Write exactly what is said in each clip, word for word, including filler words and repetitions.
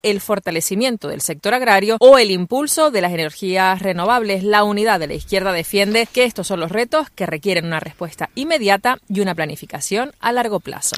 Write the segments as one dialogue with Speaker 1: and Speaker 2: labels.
Speaker 1: el fortalecimiento del sector agrario o el impulso de las energías renovables. La unidad de la izquierda defiende que estos son los retos que requieren una respuesta inmediata y una planificación a largo plazo.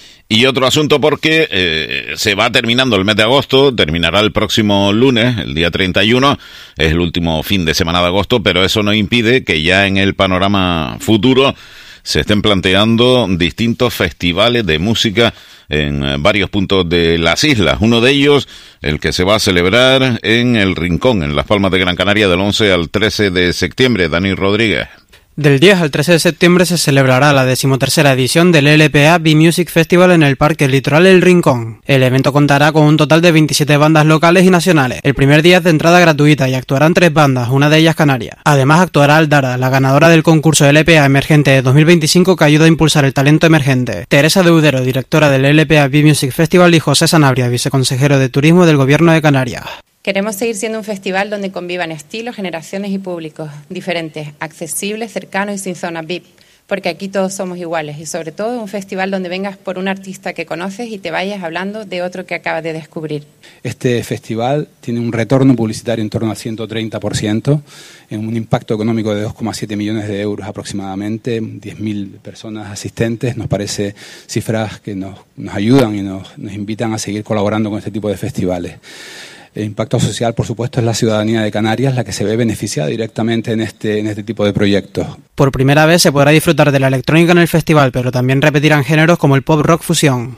Speaker 2: Y otro asunto porque eh, se va terminando el mes de agosto, terminará el próximo lunes, el día treinta y uno, es el último fin de semana de agosto, pero eso no impide que ya en el panorama futuro se estén planteando distintos festivales de música en varios puntos de las islas. Uno de ellos, el que se va a celebrar en El Rincón, en Las Palmas de Gran Canaria, del once al trece de septiembre. Dani Rodríguez.
Speaker 3: Del diez al trece de septiembre se celebrará la decimotercera edición del L P A B-Music Festival en el Parque Litoral El Rincón. El evento contará con un total de veintisiete bandas locales y nacionales. El primer día es de entrada gratuita y actuarán tres bandas, una de ellas canaria. Además actuará Aldara, la ganadora del concurso L P A Emergente de dos mil veinticinco que ayuda a impulsar el talento emergente. Teresa Deudero, directora del L P A B-Music Festival, y José Sanabria, viceconsejero de Turismo del Gobierno de Canarias.
Speaker 4: Queremos seguir siendo un festival donde convivan estilos, generaciones y públicos diferentes, accesibles, cercanos y sin zonas V I P, porque aquí todos somos iguales y sobre todo un festival donde vengas por un artista que conoces y te vayas hablando de otro que acabas de descubrir.
Speaker 5: Este festival tiene un retorno publicitario en torno al ciento treinta por ciento, en un impacto económico de dos coma siete millones de euros aproximadamente, diez mil personas asistentes. Nos parece cifras que nos, nos ayudan y nos, nos invitan a seguir colaborando con este tipo de festivales. El impacto social, por supuesto, es la ciudadanía de Canarias la que se ve beneficiada directamente en este, en este tipo de proyectos.
Speaker 3: Por primera vez se podrá disfrutar de la electrónica en el festival, pero también repetirán géneros como el pop rock fusión.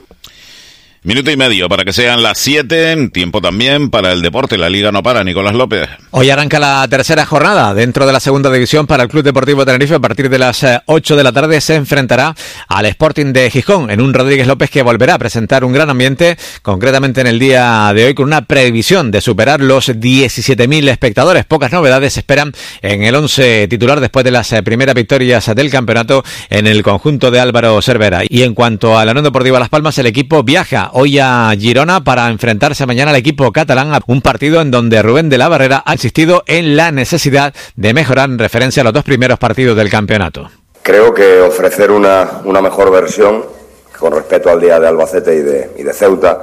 Speaker 2: Minuto y medio para que sean las siete, tiempo también para el deporte. La Liga no para, Nicolás López.
Speaker 6: Hoy arranca la tercera jornada dentro de la segunda división para el Club Deportivo Tenerife. A partir de las ocho de la tarde se enfrentará al Sporting de Gijón en un Rodríguez López que volverá a presentar un gran ambiente, concretamente en el día de hoy con una previsión de superar los diecisiete mil espectadores. Pocas novedades se esperan en el once titular después de las primeras victorias del campeonato en el conjunto de Álvaro Cervera. Y en cuanto a la Unión Deportiva Las Palmas, el equipo viaja hoy a Girona para enfrentarse mañana al equipo catalán, un partido en donde Rubén de la Barrera ha insistido en la necesidad de mejorar en referencia a los dos primeros partidos del campeonato.
Speaker 7: Creo que ofrecer una, una mejor versión con respecto al día de Albacete y de, y de Ceuta,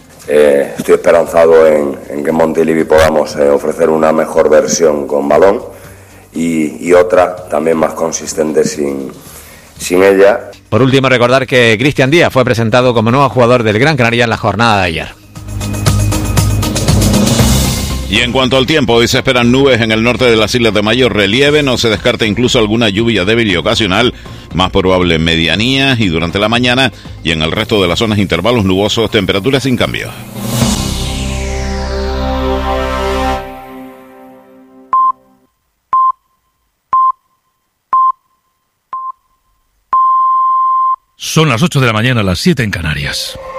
Speaker 7: eh, estoy esperanzado en, en que en Montilivi podamos eh, ofrecer una mejor versión con balón y, y otra también más consistente sin, sin ella.
Speaker 6: Por último, recordar que Cristian Díaz fue presentado como nuevo jugador del Gran Canaria en la jornada de ayer.
Speaker 2: Y en cuanto al tiempo, hoy se esperan nubes en el norte de las islas de mayor relieve, no se descarta incluso alguna lluvia débil y ocasional, más probable en medianías y durante la mañana, y en el resto de las zonas intervalos nubosos, temperaturas sin cambio.
Speaker 8: Son las ocho de la mañana, las siete en Canarias.